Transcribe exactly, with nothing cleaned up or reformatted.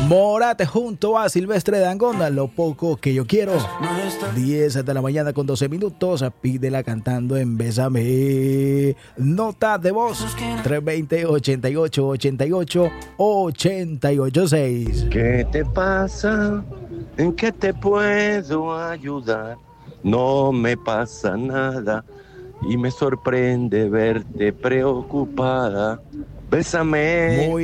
Morate junto a Silvestre Dangond, Lo poco que yo quiero. diez de la mañana con doce minutos. Pídela cantando en Bésame. Nota de voz tres dos cero, ochenta y ocho, ochenta y ocho, ochenta y ocho seis. ¿Qué te pasa? ¿En qué te puedo ayudar? No me pasa nada y me sorprende verte preocupada. Bésame. Muy